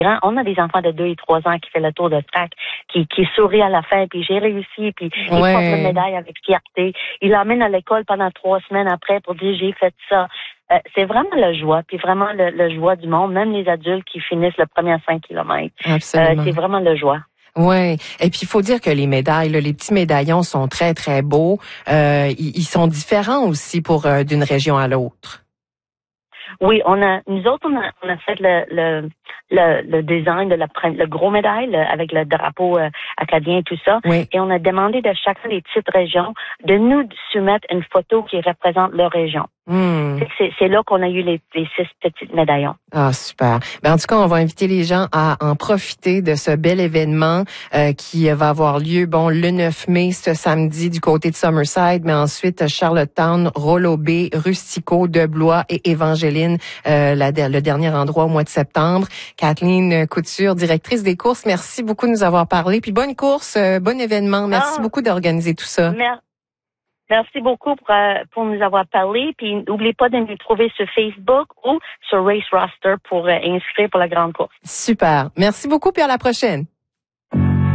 On a des enfants de 2 et 3 ans qui fait le tour de track, qui sourient à la fin, puis j'ai réussi, puis ils portent une médaille avec fierté. Ils l'emmènent à l'école pendant 3 semaines après pour dire j'ai fait ça. C'est vraiment la joie, puis vraiment le joie du monde, même les adultes qui finissent le premier 5 kilomètres. Absolument. C'est vraiment la joie. Oui. Et puis, il faut dire que les médailles, là, les petits médaillons sont très, très beaux. Ils sont différents aussi d'une région à l'autre. Oui, nous autres, on a fait le design de le gros médaille avec le drapeau acadien et tout ça. Oui. Et on a demandé de chacun des petites régions de nous soumettre une photo qui représente leur région. C'est là qu'on a eu les 6 petites médaillons. Ah, super. En tout cas, on va inviter les gens à en profiter de ce bel événement qui va avoir lieu, le 9 mai, ce samedi, du côté de Summerside, mais ensuite Charlottetown, Rollo Bay, Rustico, Deblois et Évangeline, le dernier endroit au mois de septembre. Kathleen Couture, directrice des courses, merci beaucoup de nous avoir parlé. Puis bonne course, bon événement. Merci beaucoup d'organiser tout ça. Merci beaucoup pour nous avoir parlé. Puis n'oubliez pas de nous trouver sur Facebook ou sur Race Roster pour inscrire pour la grande course. Super. Merci beaucoup, puis à la prochaine.